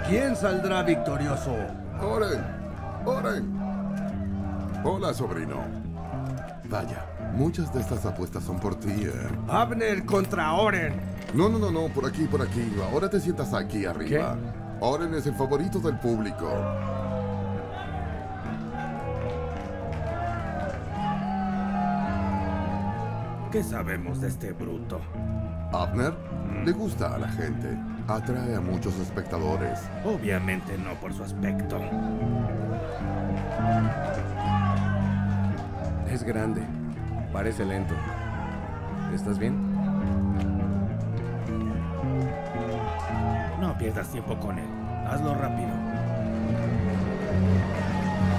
¿Quién saldrá victorioso? ¡Oren! ¡Oren! Hola, sobrino. Vaya, muchas de estas apuestas son por ti, Abner contra Oren. No, por aquí, por aquí. Ahora te sientas aquí arriba. Oren es el favorito del público. ¿Qué sabemos de este bruto? Abner le gusta a la gente. Atrae a muchos espectadores. Obviamente no por su aspecto. Es grande. Parece lento. ¿Estás bien? No pierdas tiempo con él. Hazlo rápido.